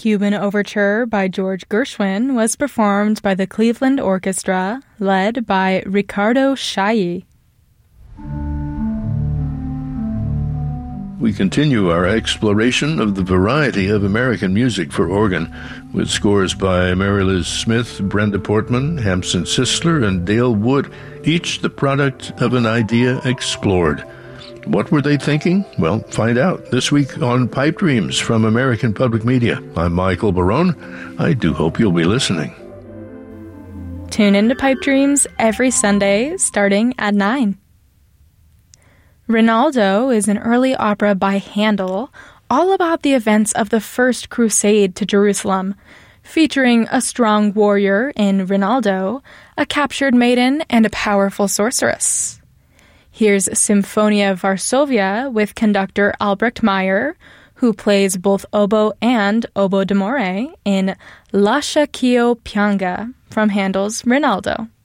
Cuban Overture by George Gershwin was performed by the Cleveland Orchestra, led by Ricardo Chailly. We continue our exploration of the variety of American music for organ, with scores by Mary Liz Smith, Brenda Portman, Hampson Sisler, and Dale Wood, each the product of an idea explored. What were they thinking? Well, find out this week on Pipe Dreams from American Public Media. I'm Michael Barone. I do hope you'll be listening. Tune in to Pipe Dreams every Sunday, starting at 9. Rinaldo is an early opera by Handel, all about the events of the First Crusade to Jerusalem, featuring a strong warrior in Rinaldo, a captured maiden, and a powerful sorceress. Here's Symphonia Varsovia with conductor Albrecht Meyer, who plays both oboe and oboe d'amore in Lascia ch'io pianga from Handel's Rinaldo.